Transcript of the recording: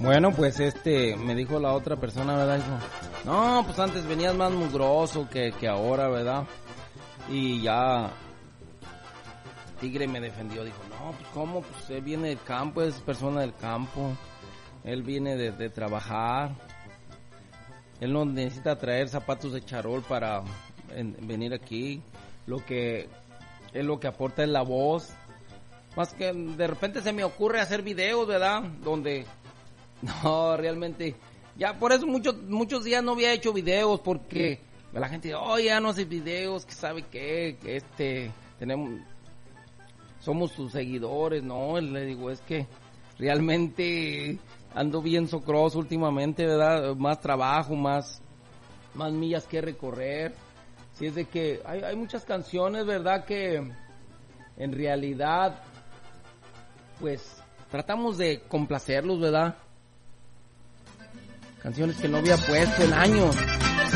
Bueno, pues me dijo la otra persona, ¿verdad? Dijo, no, pues antes venías más mugroso que ahora, ¿verdad? Y ya Tigre me defendió, dijo, no, pues cómo, pues él viene del campo, es persona del campo, él viene de trabajar, él no necesita traer zapatos de charol para venir aquí, lo que aporta es la voz, más que de repente se me ocurre hacer videos, ¿verdad? Donde, no, realmente, ya por eso muchos días no había hecho videos, porque la gente dice, oh, ya no hace videos, que sabe qué, somos tus seguidores, no, le digo, es que realmente ando bien socroso últimamente, ¿verdad? Más trabajo, más millas que recorrer. Si es de que hay muchas canciones, ¿verdad? Que en realidad, pues, tratamos de complacerlos, ¿verdad? Canciones que no había puesto en años.